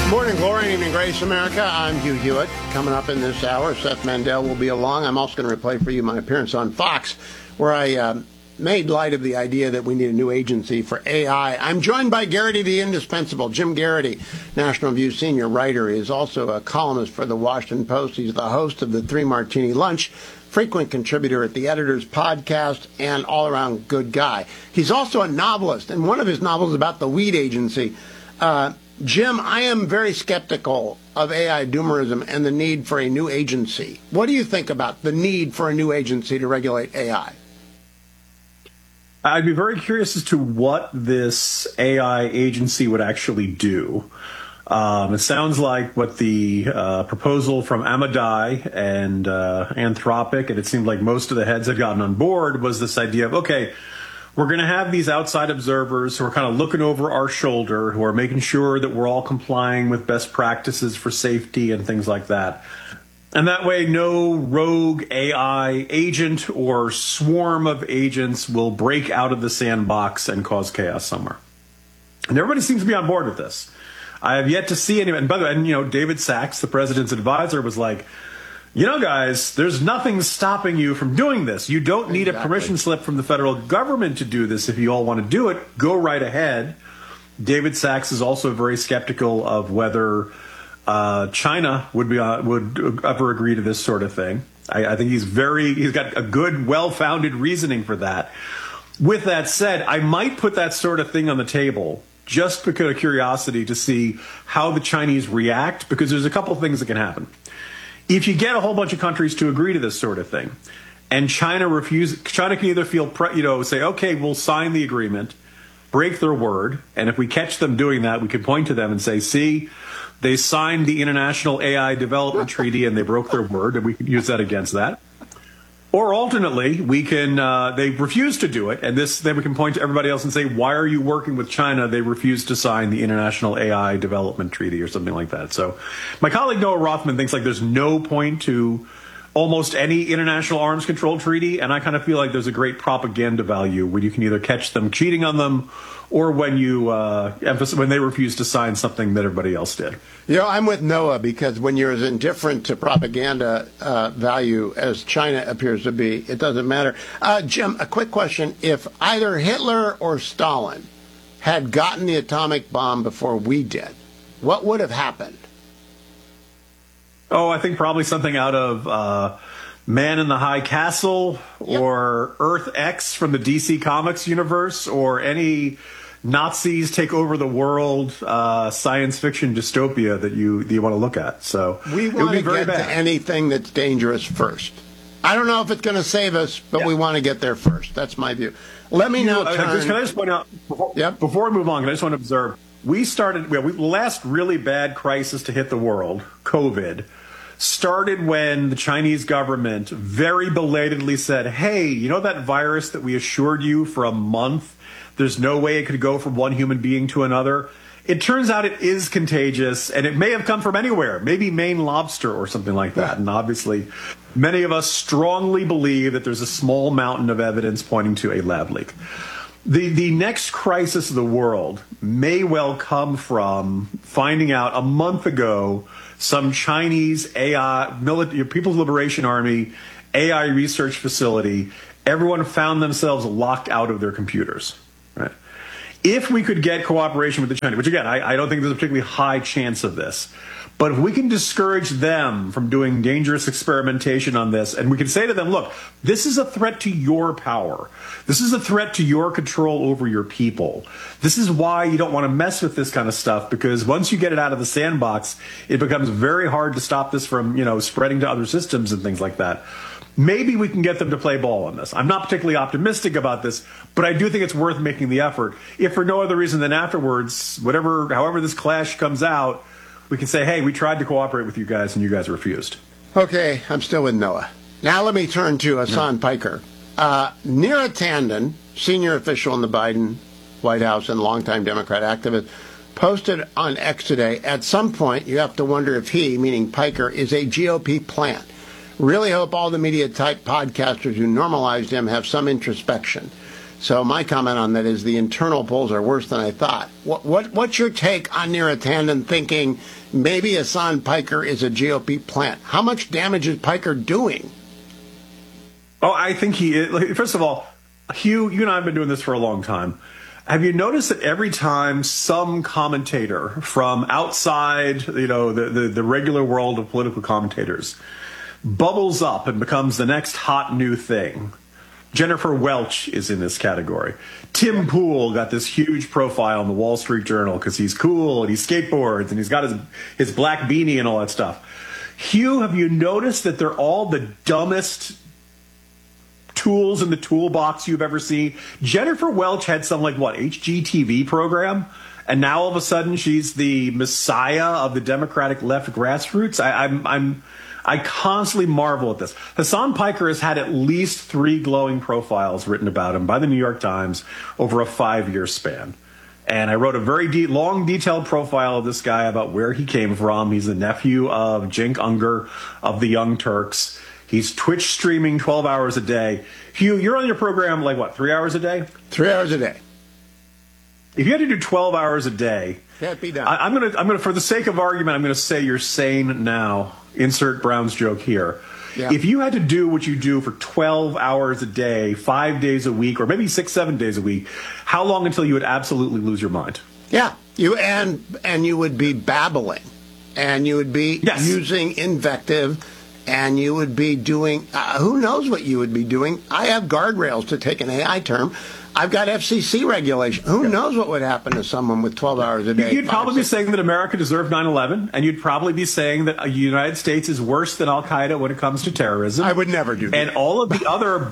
Morning glory and evening grace, America. I'm Hugh Hewitt. Coming up in this hour, Seth Mandel will be along. I'm also going to replay for you my appearance on Fox, where I made light of the idea that we need a new agency for AI. I'm joined by Garrity the Indispensable. Jim Garrity, National Review senior writer, is also a columnist for the Washington Post. He's the host of the Three Martini Lunch, frequent contributor at the Editor's Podcast, and all-around good guy. He's also a novelist, and one of his novels is about the weed agency. Jim, I am very skeptical of AI doomerism and the need for a new agency. What do you think about the need for a new agency to regulate AI? I'd be very curious as to what this AI agency would actually do. It sounds like what the proposal from Amadai and Anthropic, and it seemed like most of the heads had gotten on board, was this idea of, okay, we're going to have these outside observers who are kind of looking over our shoulder, who are making sure that we're all complying with best practices for safety and things like that. And that way, no rogue AI agent or swarm of agents will break out of the sandbox and cause chaos somewhere. And everybody seems to be on board with this. I have yet to see anyone. And by the way, David Sachs, the president's advisor, was like, guys, there's nothing stopping you from doing this. You don't need a permission slip from the federal government to do this. If you all want to do it, go right ahead. David Sachs is also very skeptical of whether China would ever agree to this sort of thing. I think he's got a good, well-founded reasoning for that. With that said, I might put that sort of thing on the table just because of curiosity to see how the Chinese react, because there's a couple of things that can happen. If you get a whole bunch of countries to agree to this sort of thing, and China can either say, okay, we'll sign the agreement, break their word, and if we catch them doing that, we can point to them and say, see, they signed the International AI Development Treaty and they broke their word, and we can use that against that. Or alternately, we can they refuse to do it, and then we can point to everybody else and say, why are you working with China? They refused to sign the International AI Development Treaty or something like that. So my colleague Noah Rothman thinks like there's no point to almost any international arms control treaty, and I kind of feel like there's a great propaganda value when you can either catch them cheating on them or when when they refuse to sign something that everybody else did. I'm with Noah, because when you're as indifferent to propaganda value as China appears to be, it doesn't matter. Jim, a quick question. If either Hitler or Stalin had gotten the atomic bomb before we did, what would have happened? Oh, I think probably something out of Man in the High Castle, or Earth X from the DC Comics universe, or any Nazis take over the world science fiction dystopia that you want to look at. So we want to get to anything that's dangerous first. I don't know if it's going to save us, but we want to get there first. That's my view. Let me now turn. Can I just point out, before we move on, I just want to observe, the last really bad crisis to hit the world, COVID, started when the Chinese government very belatedly said, hey, that virus that we assured you for a month, there's no way it could go from one human being to another? It turns out it is contagious, and it may have come from anywhere, maybe Maine lobster or something like that. And obviously, many of us strongly believe that there's a small mountain of evidence pointing to a lab leak. The next crisis of the world may well come from finding out a month ago some Chinese AI, People's Liberation Army, AI research facility, everyone found themselves locked out of their computers. Right? If we could get cooperation with the Chinese, which again, I don't think there's a particularly high chance of this, but if we can discourage them from doing dangerous experimentation on this, and we can say to them, look, this is a threat to your power. This is a threat to your control over your people. This is why you don't want to mess with this kind of stuff, because once you get it out of the sandbox, it becomes very hard to stop this from, spreading to other systems and things like that. Maybe we can get them to play ball on this. I'm not particularly optimistic about this, but I do think it's worth making the effort. If for no other reason than afterwards, however this clash comes out, we can say, hey, we tried to cooperate with you guys and you guys refused. Okay, I'm still with Noah. Now let me turn to Hassan Piker. Neera Tanden, senior official in the Biden White House and longtime Democrat activist, posted on X today, at some point you have to wonder if he, meaning Piker, is a GOP plant. Really hope all the media-type podcasters who normalized him have some introspection. So my comment on that is the internal polls are worse than I thought. What's your take on Neera Tanden thinking maybe Hassan Piker is a GOP plant? How much damage is Piker doing? Oh, I think he is. First of all, Hugh, you and I have been doing this for a long time. Have you noticed that every time some commentator from outside, the regular world of political commentators bubbles up and becomes the next hot new thing? Jennifer Welch is in this category. Tim Pool got this huge profile in the Wall Street Journal because he's cool and he skateboards and he's got his black beanie and all that stuff. Hugh, have you noticed that they're all the dumbest tools in the toolbox you've ever seen? Jennifer Welch had some HGTV program, and now all of a sudden she's the messiah of the Democratic left grassroots. I constantly marvel at this. Hassan Piker has had at least 3 glowing profiles written about him by the New York Times over a 5-year span. And I wrote a very long, detailed profile of this guy about where he came from. He's the nephew of Cenk Unger of the Young Turks. He's Twitch streaming 12 hours a day. Hugh, you're on your program 3 hours a day? 3 hours a day. If you had to do 12 hours a day, can't be done. I'm gonna, for the sake of argument, I'm gonna say you're sane now. Insert Brown's joke here. Yeah. If you had to do what you do for 12 hours a day, 5 days a week, or maybe 6-7 days a week, how long until you would absolutely lose your mind? Yeah, and you would be babbling, and you would be using invective, and you would be doing who knows what you would be doing. I have guardrails, to take an AI term. I've got FCC regulation. Who knows what would happen to someone with 12 hours a day? You'd probably be saying that America deserved 9/11, and you'd probably be saying that the United States is worse than Al-Qaeda when it comes to terrorism. I would never do that. And all of the other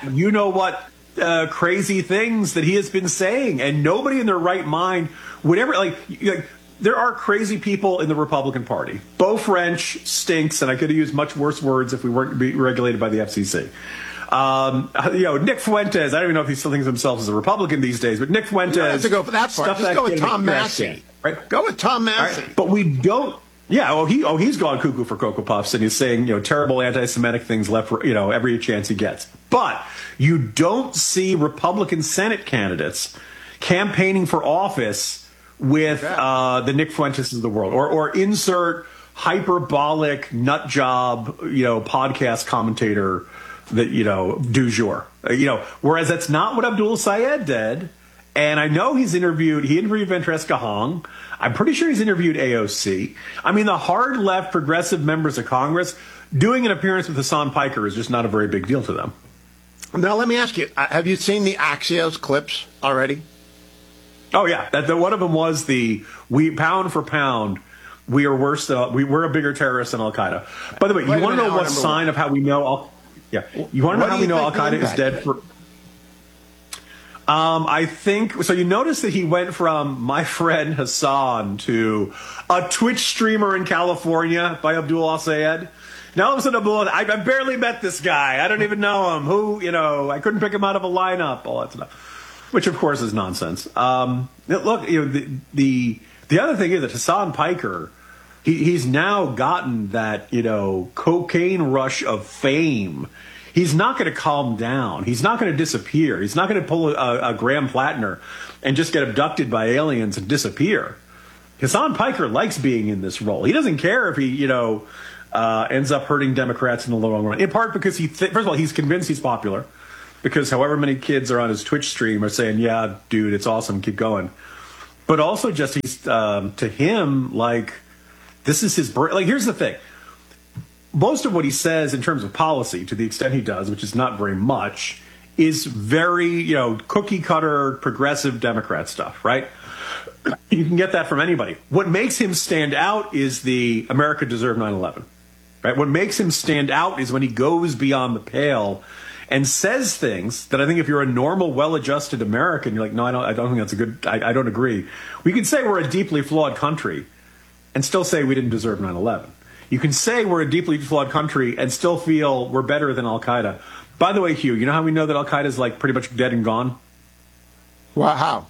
crazy things that he has been saying, and nobody in their right mind would ever, there are crazy people in the Republican Party. Beau French stinks, and I could have used much worse words if we weren't regulated by the FCC. Nick Fuentes, I don't even know if he still thinks of himself as a Republican these days, but Nick Fuentes. You don't have to go for that part. Just go with Tom Massey. Right? Go with Tom Massey. Right? But we don't. Yeah, he's gone cuckoo for Cocoa Puffs, and he's saying, terrible anti-Semitic things left, every chance he gets. But you don't see Republican Senate candidates campaigning for office with the Nick Fuentes of the world, or insert hyperbolic nut job, podcast commentator that, du jour. Whereas that's not what Abdul Sayed did. And I know he interviewed Ventreska Hong. I'm pretty sure he's interviewed AOC. I mean, the hard left progressive members of Congress doing an appearance with Hassan Piker is just not a very big deal to them. Now, let me ask you, have you seen the Axios clips already? Oh, yeah. One of them was pound for pound, we're a bigger terrorist than Al-Qaeda. By the way, you want to know what sign of how we know you want to know how we know Al-Qaeda is dead? I think so. You notice that he went from my friend Hassan to a Twitch streamer in California by Abdul Sayed. Now all of a sudden, I barely met this guy. I don't even know him. I couldn't pick him out of a lineup. All that stuff, which of course is nonsense. Look, the other thing is that Hassan Piker, he's now gotten that cocaine rush of fame. He's not going to calm down. He's not going to disappear. He's not going to pull a Graham Plattner and just get abducted by aliens and disappear. Hassan Piker likes being in this role. He doesn't care if he, ends up hurting Democrats in the long run. In part because first of all, he's convinced he's popular, because however many kids are on his Twitch stream are saying, "Yeah, dude, it's awesome, keep going." But also, just he's to him this is his birth. Here's the thing. Most of what he says in terms of policy, to the extent he does, which is not very much, is very, cookie cutter progressive Democrat stuff, right? You can get that from anybody. What makes him stand out is the America deserved 9/11, right? What makes him stand out is when he goes beyond the pale and says things that I think if you're a normal, well-adjusted American, you're like, no, I don't think that's a good, I don't agree. We can say we're a deeply flawed country and still say we didn't deserve 9/11. You can say we're a deeply flawed country and still feel we're better than Al-Qaeda. By the way, Hugh, you know how we know that Al-Qaeda is pretty much dead and gone? Well, how?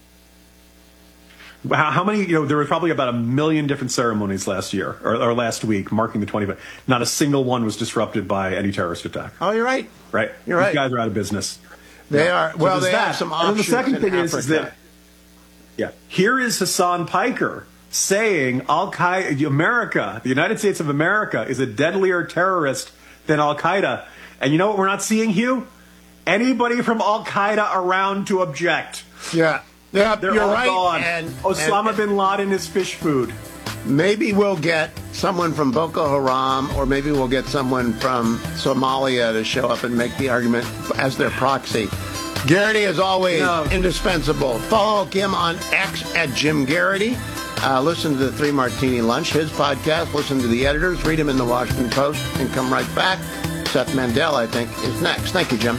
How many, there were probably about 1 million different ceremonies last year or last week marking the 25th. Not a single one was disrupted by any terrorist attack. Oh, you're right. Right. You're right. These guys are out of business. They are. Well, there's they that. have some And then the offshoots second in thing Africa. is that, here is Hassan Piker saying Al Qaeda, America, the United States of America, is a deadlier terrorist than Al Qaeda. And you know what we're not seeing, Hugh? Anybody from Al Qaeda around to object. Yeah, They're you're all right. gone. And Osama bin Laden is fish food. maybe we'll get someone from Boko Haram, or maybe we'll get someone from Somalia to show up and make the argument as their proxy. Garrity, as always, indispensable. Follow Kim on X at Jim Garrity. Listen to the Three Martini Lunch, his podcast. Listen to the editors. Read them in the Washington Post and come right back. Seth Mandel, I think, is next. Thank you, Jim.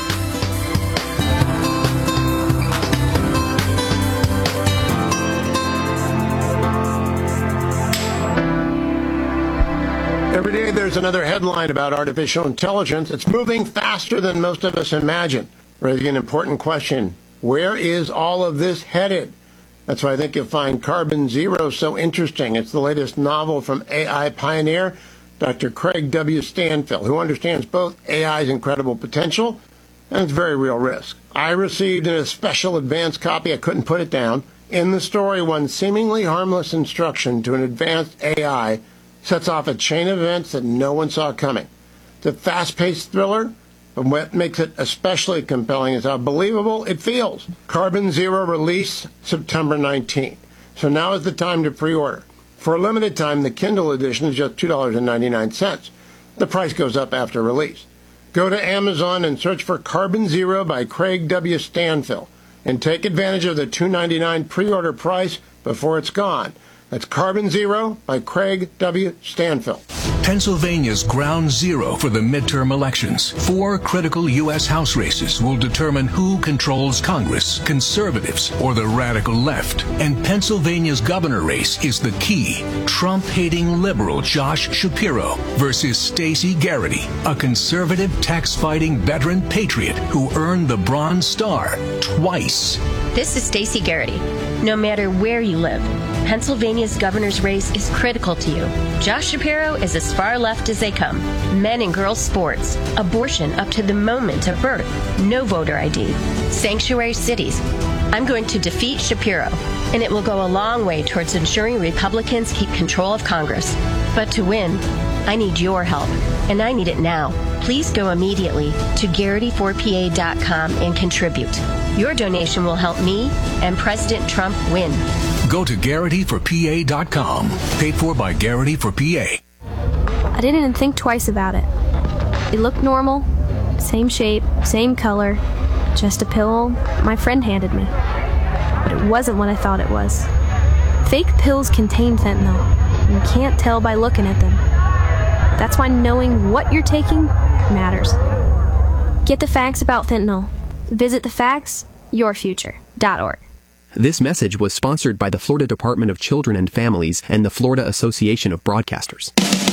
Every day there's another headline about artificial intelligence. It's moving faster than most of us imagine, raising an important question. Where is all of this headed? That's why I think you'll find Carbon Zero so interesting. It's the latest novel from AI pioneer Dr. Craig W. Stanfill, who understands both AI's incredible potential and its very real risk. I received in a special advanced copy, I couldn't put it down. In the story, one seemingly harmless instruction to an advanced AI sets off a chain of events that no one saw coming. It's a fast-paced thriller, but what makes it especially compelling is how believable it feels. Carbon Zero release September 19th. So now is the time to pre-order. For a limited time, the Kindle edition is just $2.99. The price goes up after release. Go to Amazon and search for Carbon Zero by Craig W. Stanfill and take advantage of the $2.99 pre-order price before it's gone. That's Carbon Zero by Craig W. Stanfill. Pennsylvania's ground zero for the midterm elections. 4 critical U.S. House races will determine who controls Congress, conservatives or the radical left. And Pennsylvania's governor race is the key. Trump-hating liberal Josh Shapiro versus Stacey Garrity, a conservative tax-fighting veteran patriot who earned the Bronze Star twice. This is Stacey Garrity. No matter where you live, Pennsylvania's governor's race is critical to you. Josh Shapiro is as far left as they come. Men and girls sports, abortion up to the moment of birth, no voter ID, sanctuary cities. I'm going to defeat Shapiro, and it will go a long way towards ensuring Republicans keep control of Congress. But to win, I need your help, and I need it now. Please go immediately to Garrity4PA.com and contribute. Your donation will help me and President Trump win. Go to Garrity4PA.com. Paid for by Garrity for PA. I didn't even think twice about it. It looked normal, same shape, same color, just a pill my friend handed me. But it wasn't what I thought it was. Fake pills contain fentanyl, and you can't tell by looking at them. That's why knowing what you're taking matters. Get the facts about fentanyl. Visit thefactsyourfuture.org. This message was sponsored by the Florida Department of Children and Families and the Florida Association of Broadcasters.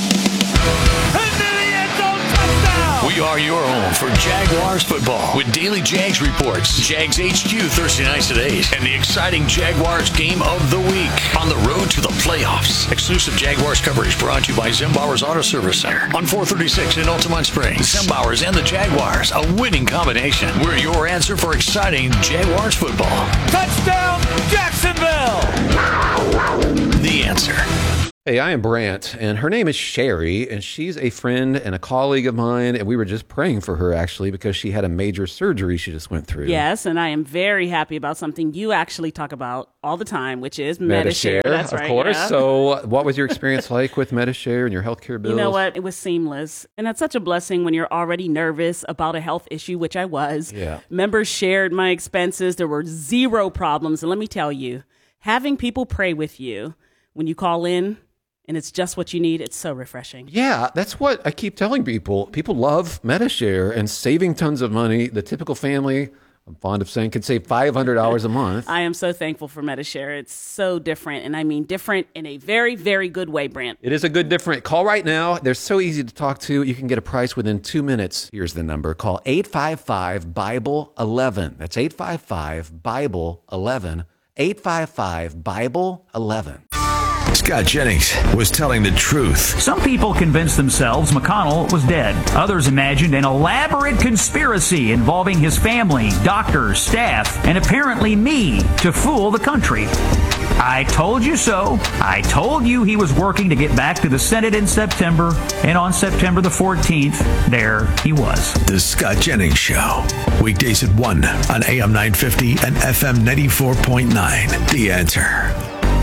We are your home for Jaguars football with daily Jags reports, Jags HQ Thursday nights at 8, and the exciting Jaguars game of the week on the road to the playoffs. Exclusive Jaguars coverage brought to you by Zembauer's Auto Service Center on 436 in Altamont Springs. Zembauer's and the Jaguars, a winning combination. We're your answer for exciting Jaguars football. Touchdown, Jacksonville! The answer. Hey, I am Brant, and her name is Sherry, and she's a friend and a colleague of mine, and we were just praying for her, actually, because she had a major surgery she just went through. Yes, and I am very happy about something you actually talk about all the time, which is Medi-Share. That's right, of course. yeah. So what was your experience like with Medi-Share and your healthcare bills? You know what? It was seamless, and that's such a blessing when you're already nervous about a health issue, which I was. Yeah. Members shared my expenses. There were zero problems, and let me tell you, having people pray with you when you call in, and it's just what you need. It's so refreshing. Yeah, that's what I keep telling people. People love Medi-Share and saving tons of money. The typical family, I'm fond of saying, could save $500 a month. I am so thankful for Medi-Share. It's so different, and I mean different in a very, very good way, Brant. It is a good different. Call right now. They're so easy to talk to. You can get a price within 2 minutes. Here's the number. Call 855-BIBLE-11. That's 855-BIBLE-11. 855-BIBLE-11. Scott Jennings was telling the truth. Some people convinced themselves McConnell was dead. Others imagined an elaborate conspiracy involving his family, doctors, staff, and apparently me to fool the country. I told you so. I told you he was working to get back to the Senate in September, and on September the 14th, there he was. The Scott Jennings Show. Weekdays at 1 on AM 950 and FM 94.9. The Answer.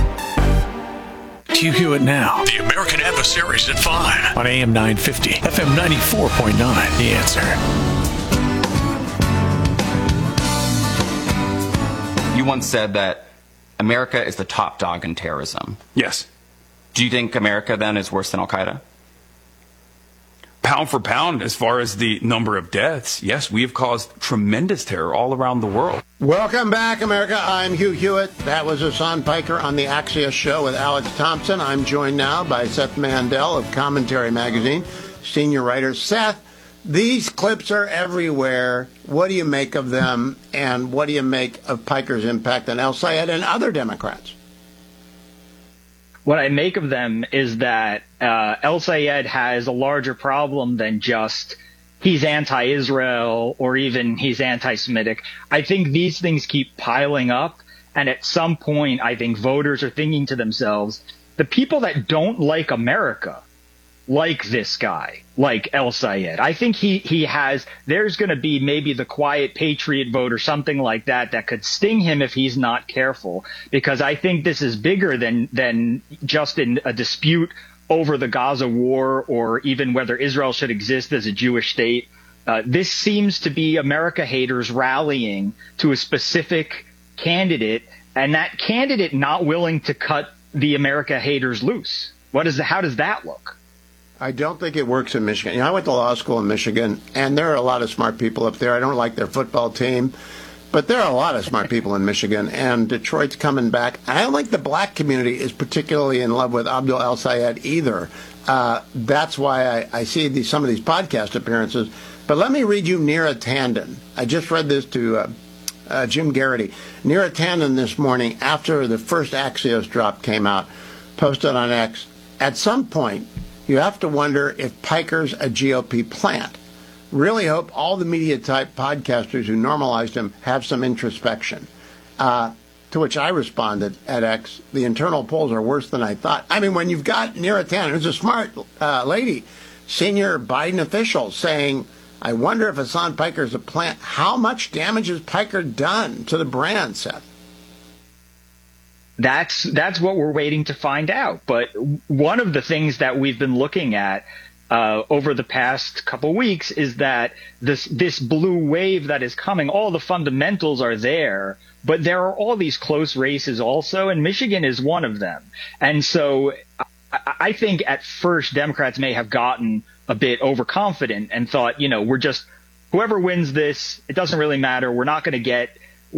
Hugh Hewitt Now. The American Adversaries at 5 on AM 950, FM 94.9. The Answer. You once said that America is the top dog in terrorism. Yes. Do you think America then is worse than Al-Qaeda? Pound for pound, as far as the number of deaths, yes, we have caused tremendous terror all around the world. Welcome back, America. I'm Hugh Hewitt. That was Hassan Piker on the Axios Show with Alex Thompson. I'm joined now by Seth Mandel of Commentary Magazine, senior writer. Seth, these clips are everywhere. What do you make of them, and what do you make of Piker's impact on El-Sayed and other Democrats? What I make of them is that El-Sayed has a larger problem than just he's anti-Israel or even he's anti-Semitic. I think these things keep piling up, and at some point I think voters are thinking to themselves, the people that don't like America like this guy, like El-Sayed. I think he has, there's going to be maybe the quiet patriot vote or something like that that could sting him if he's not careful, because I think this is bigger than just in a dispute over the Gaza war or even whether Israel should exist as a Jewish state. This seems to be America haters rallying to a specific candidate, and that candidate not willing to cut the America haters loose. How does that look? I don't think it works in Michigan. You know, I went to law school in Michigan, and there are a lot of smart people up there. I don't like their football team, but there are a lot of smart people in Michigan, and Detroit's coming back. I don't think the black community is particularly in love with Abdul El-Sayed either. That's why I see some of these podcast appearances. But let me read you Neera Tanden. I just read this to Jim Garrity. Neera Tanden this morning, after the first Axios drop came out, posted on X, at some point, you have to wonder if Piker's a GOP plant. Really hope all the media-type podcasters who normalized him have some introspection. To which I responded at X, the internal polls are worse than I thought. I mean, when you've got Neera Tanden, who's a smart lady, senior Biden official, saying, I wonder if Hassan Piker's a plant, how much damage has Piker done to the brand, Seth? That's what we're waiting to find out. But one of the things that we've been looking at over the past couple weeks is that this blue wave that is coming, all the fundamentals are there, but there are all these close races also, and Michigan is one of them. And so I think at first Democrats may have gotten a bit overconfident and thought, we're just, whoever wins this, it doesn't really matter. We're not going to get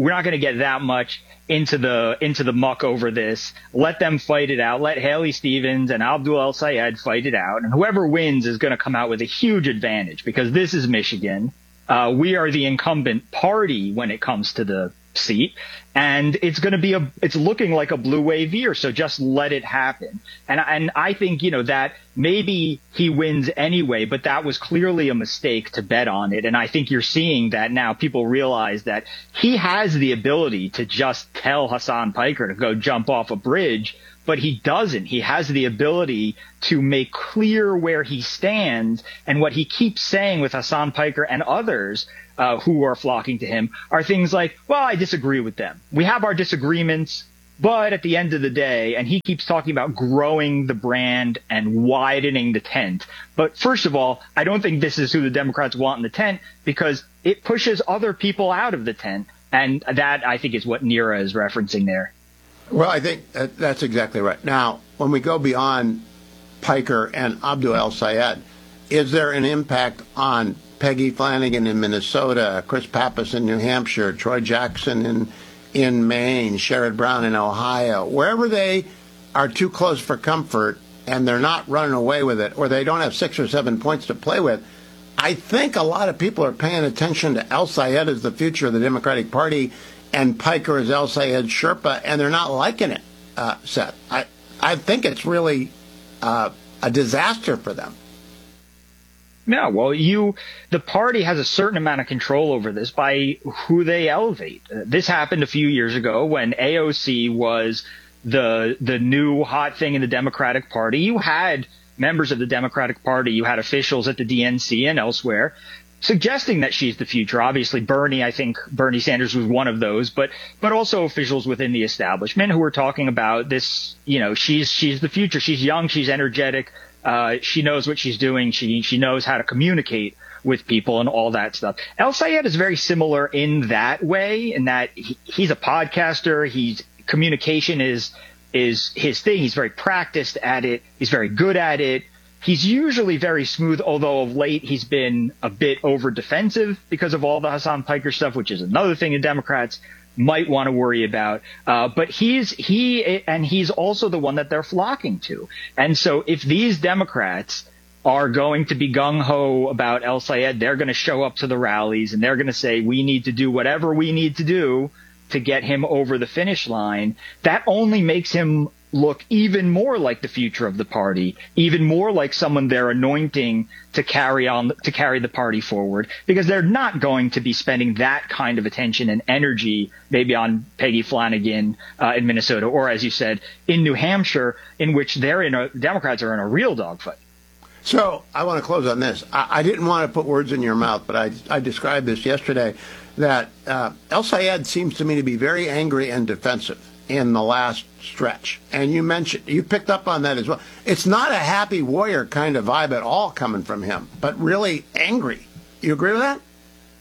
that much into the muck over this. Let them fight it out. Let Haley Stevens and Abdul El-Sayed fight it out. And whoever wins is going to come out with a huge advantage because this is Michigan. We are the incumbent party when it comes to the seat. And it's going to be it's looking like a blue wave year. So just let it happen. And I think, that maybe he wins anyway, but that was clearly a mistake to bet on it. And I think you're seeing that now. People realize that he has the ability to just tell Hassan Piker to go jump off a bridge, but he doesn't. He has the ability to make clear where he stands. And what he keeps saying with Hassan Piker and others who are flocking to him are things like, well, I disagree with them. We have our disagreements, but at the end of the day, and he keeps talking about growing the brand and widening the tent. But first of all, I don't think this is who the Democrats want in the tent because it pushes other people out of the tent. And that, I think, is what Neera is referencing there. Well, I think that's exactly right. Now, when we go beyond Piker and Abdul El-Sayed, is there an impact on Peggy Flanagan in Minnesota, Chris Pappas in New Hampshire, Troy Jackson in Maine, Sherrod Brown in Ohio, wherever they are too close for comfort and they're not running away with it, or they don't have 6 or 7 points to play with? I think a lot of people are paying attention to El-Sayed as the future of the Democratic Party and Piker as El-Sayed Sherpa, and they're not liking it, Seth. I think it's really a disaster for them. Yeah, well, the party has a certain amount of control over this by who they elevate. This happened a few years ago when AOC was the new hot thing in the Democratic Party. You had members of the Democratic Party, you had officials at the DNC and elsewhere suggesting that she's the future. Obviously, I think Bernie Sanders was one of those, but also officials within the establishment who were talking about this, she's the future. She's young, she's energetic. She knows what she's doing. She knows how to communicate with people and all that stuff. El-Sayed is very similar in that way, in that he's a podcaster. Communication is his thing. He's very practiced at it. He's very good at it. He's usually very smooth, although of late he's been a bit over defensive because of all the Hassan Piker stuff, which is another thing the Democrats might want to worry about. But he's also the one that they're flocking to. And so if these Democrats are going to be gung-ho about El-Sayed, they're going to show up to the rallies and they're going to say, we need to do whatever we need to do to get him over the finish line. That only makes him look even more like the future of the party, even more like someone they're anointing to carry the party forward, because they're not going to be spending that kind of attention and energy maybe on Peggy Flanagan in Minnesota, or as you said, in New Hampshire, in which Democrats are in a real dogfight. So I want to close on this. I didn't want to put words in your mouth, but I described this yesterday, that El-Sayed seems to me to be very angry and defensive in the last stretch. And you picked up on that as well. It's not a happy warrior kind of vibe at all coming from him, but really angry. You agree with that?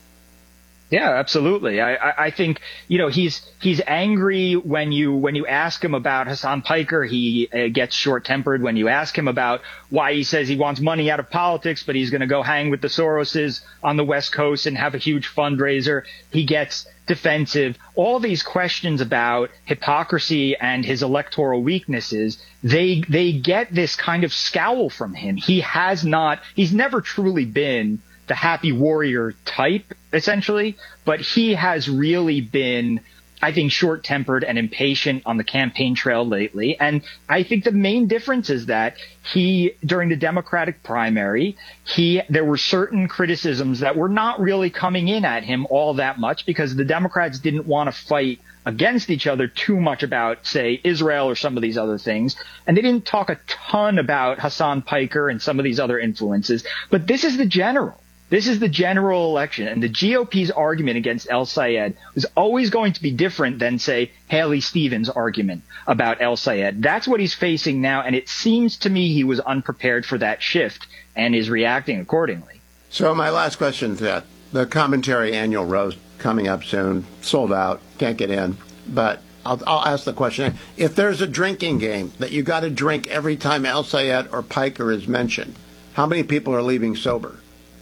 Yeah, absolutely. I think, he's angry when you ask him about Hassan Piker. He gets short-tempered when you ask him about why he says he wants money out of politics, but he's going to go hang with the Soroses on the West Coast and have a huge fundraiser. He gets defensive. All these questions about hypocrisy and his electoral weaknesses, they get this kind of scowl from him. He's never truly been the happy warrior type, essentially, but he has really been, I think, short-tempered and impatient on the campaign trail lately. And I think the main difference is that during the Democratic primary, there were certain criticisms that were not really coming in at him all that much, because the Democrats didn't want to fight against each other too much about, say, Israel or some of these other things. And they didn't talk a ton about Hassan Piker and some of these other influences. But this is the general. This is the general election, and the GOP's argument against El-Sayed was always going to be different than, say, Haley Stevens' argument about El-Sayed. That's what he's facing now, and it seems to me he was unprepared for that shift and is reacting accordingly. So my last question to that, the commentary annual roast coming up soon, sold out, can't get in, but I'll ask the question. If there's a drinking game that you got to drink every time El-Sayed or Piker is mentioned, how many people are leaving sober?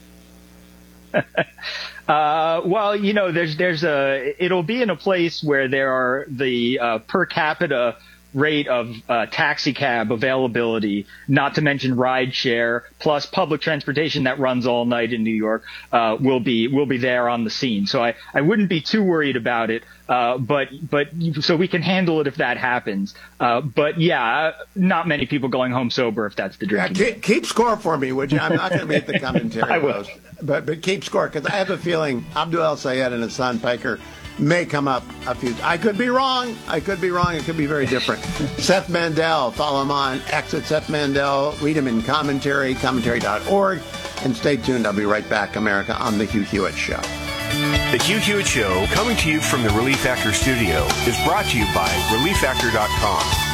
Well, it'll be in a place where there are the per capita rate of taxi cab availability, not to mention ride share, plus public transportation that runs all night in New York, will be there on the scene. So I wouldn't be too worried about it. But so we can handle it if that happens. But yeah, not many people going home sober if that's the drinking. Yeah, keep score for me, would you? I'm not going to be at the commentary. I will. But keep score, because I have a feeling Abdul El-Sayed and Hassan Piker may come up a few. I could be wrong. It could be very different. Seth Mandel, follow him on X at Seth Mandel. Read him in commentary, commentary.org. And stay tuned. I'll be right back, America, on The Hugh Hewitt Show. The Hugh Hewitt Show, coming to you from the Relief Factor studio, is brought to you by ReliefFactor.com.